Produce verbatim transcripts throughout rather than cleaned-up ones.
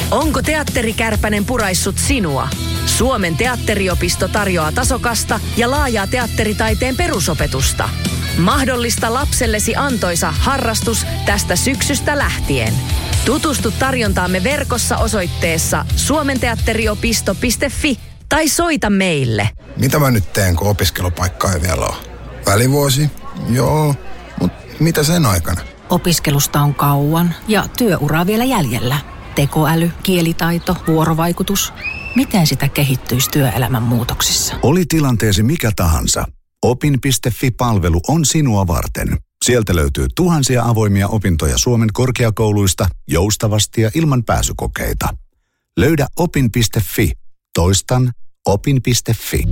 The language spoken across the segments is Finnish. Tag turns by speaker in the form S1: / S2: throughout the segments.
S1: Onko teatterikärpänen puraissut sinua? Suomen teatteriopisto tarjoaa tasokasta ja laajaa teatteritaiteen perusopetusta. Mahdollista lapsellesi antoisa harrastus tästä syksystä lähtien. Tutustu tarjontaamme verkossa osoitteessa suomenteatteriopisto piste fi tai soita meille.
S2: Mitä mä nyt teen, kun opiskelupaikkaa ei vielä ole? Välivuosi? Joo, mutta mitä sen aikana?
S3: Opiskelusta on kauan ja työuraa vielä jäljellä. Tekoäly, kielitaito, vuorovaikutus. Miten sitä kehittyisi työelämän muutoksissa?
S4: Oli tilanteesi mikä tahansa. Opin piste fi-palvelu on sinua varten. Sieltä löytyy tuhansia avoimia opintoja Suomen korkeakouluista joustavasti ja ilman pääsykokeita. Löydä opin piste fi. Toistan opin piste fi.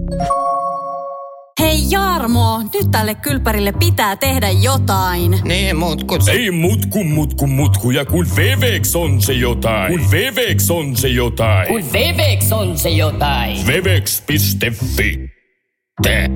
S5: Hei Jarmo, nyt tälle kylpärille pitää tehdä jotain.
S6: Niin, mutku.
S7: Ei mutku, mutku, mutku. Ja kun Vevex on se jotain. Kun Vevex on se jotain.
S6: Kun Vevex on se jotain.
S7: Vevex piste fi. Te.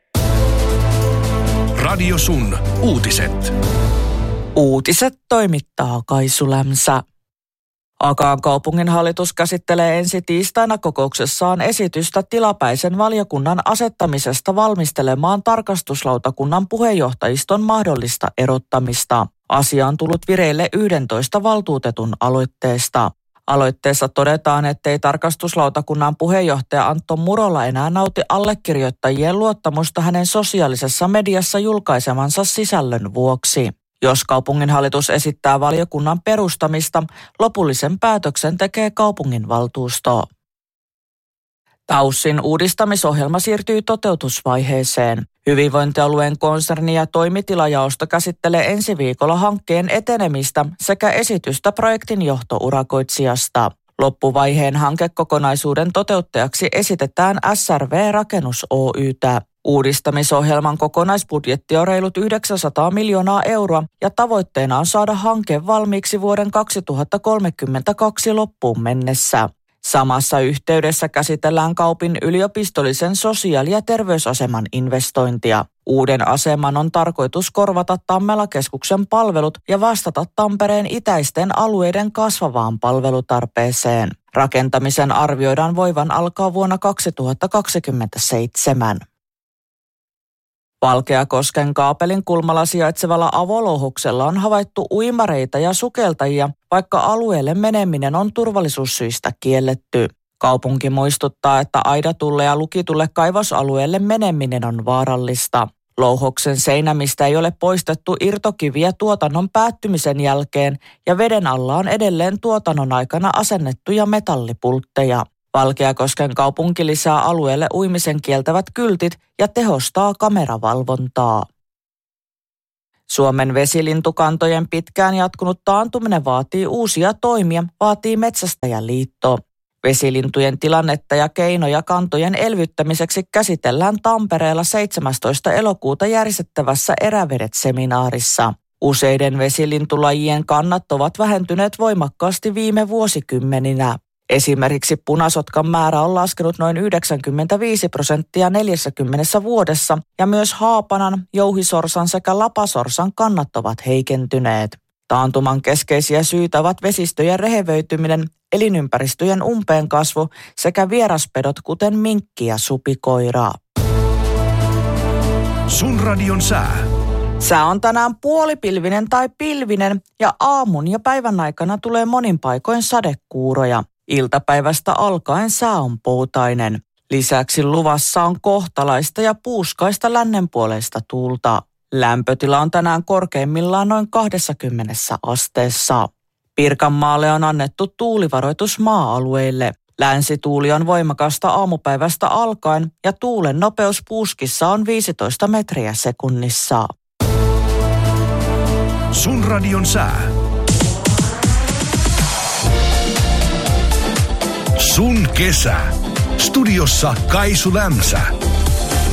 S8: Radio Sun uutiset.
S9: Uutiset toimittaa Kaisu Lämsä. Akaan kaupungin hallitus käsittelee ensi tiistaina kokouksessaan esitystä tilapäisen valiokunnan asettamisesta valmistelemaan tarkastuslautakunnan puheenjohtajiston mahdollista erottamista. Asia on tullut vireille yhdentoista valtuutetun aloitteesta. Aloitteessa todetaan, ettei tarkastuslautakunnan puheenjohtaja Antto Murola enää nauti allekirjoittajien luottamusta hänen sosiaalisessa mediassa julkaisemansa sisällön vuoksi. Jos kaupunginhallitus esittää valiokunnan perustamista, lopullisen päätöksen tekee kaupunginvaltuusto. TAYSin uudistamisohjelma siirtyy toteutusvaiheeseen. Hyvinvointialueen konserni- ja toimitilajaosto käsittelee ensi viikolla hankkeen etenemistä sekä esitystä projektin johtourakoitsijasta. Loppuvaiheen hankekokonaisuuden toteuttajaksi esitetään S R V Rakennus Oy:tä. Uudistamisohjelman kokonaisbudjetti on reilut yhdeksänsataa miljoonaa euroa ja tavoitteena on saada hanke valmiiksi vuoden kaksituhattakolmekymmentäkaksi loppuun mennessä. Samassa yhteydessä käsitellään Kaupin yliopistollisen sosiaali- ja terveysaseman investointia. Uuden aseman on tarkoitus korvata Tammela-keskuksen palvelut ja vastata Tampereen itäisten alueiden kasvavaan palvelutarpeeseen. Rakentamisen arvioidaan voivan alkaa vuonna kaksituhattakaksikymmentäseitsemän. Valkeakosken kaapelin kulmalla sijaitsevalla avolouhoksella on havaittu uimareita ja sukeltajia, vaikka alueelle meneminen on turvallisuussyistä kielletty. Kaupunki muistuttaa, että aidatulle ja lukitulle kaivosalueelle meneminen on vaarallista. Louhoksen seinämistä ei ole poistettu irtokiviä tuotannon päättymisen jälkeen ja veden alla on edelleen tuotannon aikana asennettuja metallipultteja. Valkeakosken kaupunki lisää alueelle uimisen kieltävät kyltit ja tehostaa kameravalvontaa. Suomen vesilintukantojen pitkään jatkunut taantuminen vaatii uusia toimia, vaatii Metsästäjäliitto. Vesilintujen tilannetta ja keinoja kantojen elvyttämiseksi käsitellään Tampereella seitsemästoista elokuuta järjestettävässä Erävedet-seminaarissa. Useiden vesilintulajien kannat ovat vähentyneet voimakkaasti viime vuosikymmeninä. Esimerkiksi punasotkan määrä on laskenut noin yhdeksänkymmentäviisi prosenttia neljässäkymmenessä vuodessa ja myös haapanan, jouhisorsan sekä lapasorsan kannat ovat heikentyneet. Taantuman keskeisiä syitä ovat vesistöjen rehevöityminen, elinympäristöjen umpeen kasvu sekä vieraspedot kuten minkki ja supikoira.
S8: Sun radion sää.
S9: Sää on tänään puolipilvinen tai pilvinen ja aamun ja päivän aikana tulee monin paikoin sadekuuroja. Iltapäivästä alkaen sää on poutainen. Lisäksi luvassa on kohtalaista ja puuskaista lännenpuoleista tuulta. Lämpötila on tänään korkeimmillaan noin kaksikymmentä asteessa. Pirkanmaalle on annettu tuulivaroitus maa-alueille. Länsituuli on voimakasta aamupäivästä alkaen ja tuulen nopeus puuskissa on viisitoista metriä sekunnissa.
S8: Sun radion sää. Sun kesä. Studiossa Kaisu Lämsä.